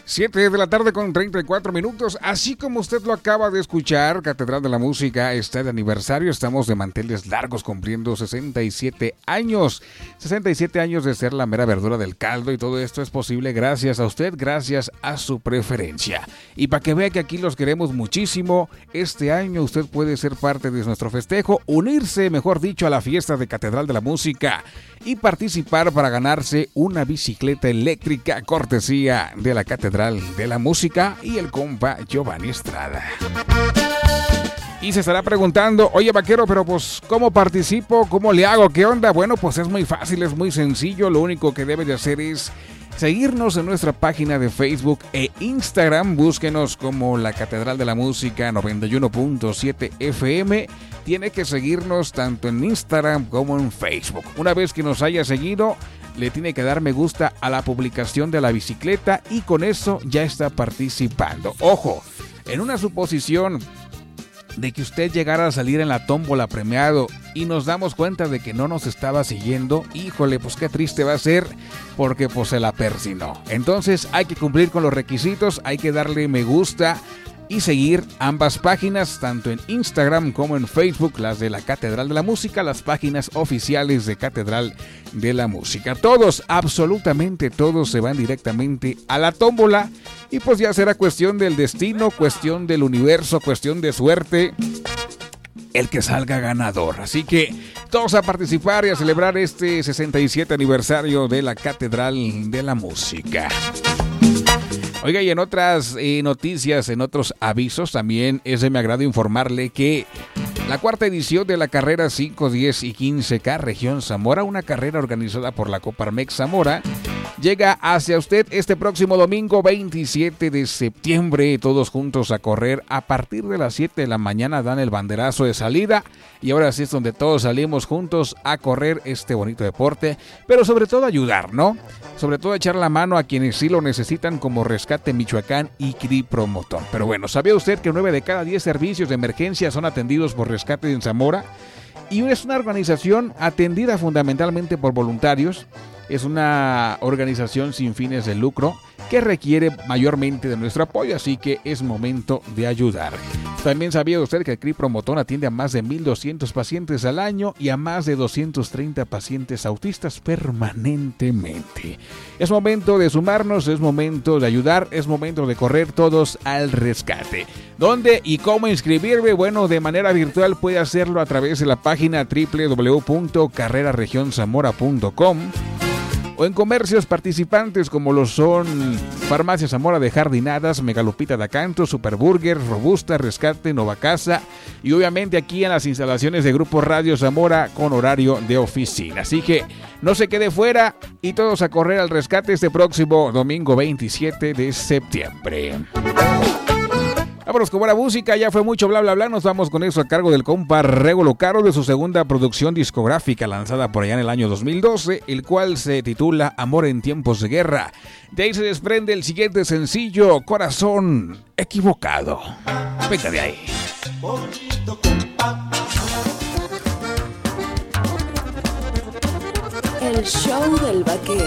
7 de la tarde con 34 minutos. Así como usted lo acaba de escuchar, Catedral de la Música está de aniversario. Estamos de manteles largos cumpliendo 67 años. 67 años de ser la mera verdura del caldo, y todo esto es posible gracias a usted, gracias a su preferencia. Y para que vea que aquí los queremos muchísimo, este año usted puede ser parte de nuestro festejo, unirse, mejor dicho, a la fiesta de Catedral de la Música y participar para ganarse una bicicleta eléctrica cortesía de la Catedral de la Música y el compa Giovanni Estrada. Y se estará preguntando, oye vaquero, pero pues ¿cómo participo? ¿Cómo le hago? ¿Qué onda? Bueno, pues es muy fácil, es muy sencillo. Lo único que debe de hacer es seguirnos en nuestra página de Facebook e Instagram. Búsquenos como la Catedral de la Música 91.7 FM. Tiene que seguirnos tanto en Instagram como en Facebook. Una vez que nos haya seguido, le tiene que dar me gusta a la publicación de la bicicleta y con eso ya está participando. Ojo, en una suposición de que usted llegara a salir en la tómbola premiado y nos damos cuenta de que no nos estaba siguiendo, híjole, pues qué triste va a ser, porque pues se la persinó. Entonces hay que cumplir con los requisitos, hay que darle me gusta y seguir ambas páginas, tanto en Instagram como en Facebook, las de la Catedral de la Música, las páginas oficiales de Catedral de la Música. Todos, absolutamente todos se van directamente a la tómbola y pues ya será cuestión del destino, cuestión del universo, cuestión de suerte, el que salga ganador. Así que todos a participar y a celebrar este 67 aniversario de la Catedral de la Música. Oiga, y en otras noticias, en otros avisos, también es de mi agrado informarle que la cuarta edición de la carrera 5, 10 y 15K Región Zamora, una carrera organizada por la Coparmex Zamora, llega hacia usted este próximo domingo 27 de septiembre. Todos juntos a correr a partir de las 7 de la mañana dan el banderazo de salida. Y ahora sí es donde todos salimos juntos a correr este bonito deporte, pero sobre todo ayudar, ¿no? Sobre todo echar la mano a quienes sí lo necesitan, como Rescate Michoacán y CRI Promotor. Pero bueno, ¿sabía usted que 9 de cada 10 servicios de emergencia son atendidos por Rescate en Zamora? Y es una organización atendida fundamentalmente por voluntarios. Es una organización sin fines de lucro que requiere mayormente de nuestro apoyo, así que es momento de ayudar. También sabía usted que el CRI Promotor atiende a más de 1,200 pacientes al año y a más de 230 pacientes autistas permanentemente. Es momento de sumarnos, es momento de ayudar, es momento de correr todos al rescate. ¿Dónde y cómo inscribirme? Bueno, de manera virtual puede hacerlo a través de la página www.carreraregionzamora.com o en comercios participantes como lo son Farmacia Zamora de Jardinadas, Megalopita de Acanto, Superburger, Robusta, Rescate, Novacasa y obviamente aquí en las instalaciones de Grupo Radio Zamora con horario de oficina. Así que no se quede fuera y todos a correr al rescate este próximo domingo 27 de septiembre. Vámonos con buena música, ya fue mucho bla bla bla, nos vamos con eso a cargo del compa Regulo Caro de su segunda producción discográfica lanzada por allá en el año 2012, el cual se titula Amor en tiempos de guerra. De ahí se desprende el siguiente sencillo, Corazón equivocado. Venga de ahí. El show del vaquero.